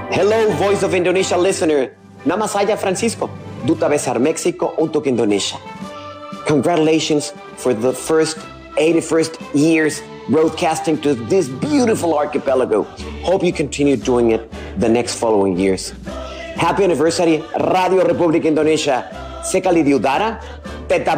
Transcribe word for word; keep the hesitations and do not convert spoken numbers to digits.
Hello, Voice of Indonesia listener. Nama saya Francisco, Duta Besar Mexico untuk Indonesia. Congratulations for the first eighty-first years broadcasting to this beautiful archipelago. Hope you continue doing it the next following years. Happy anniversary, Radio Republik Indonesia. Sekali di udara, tetap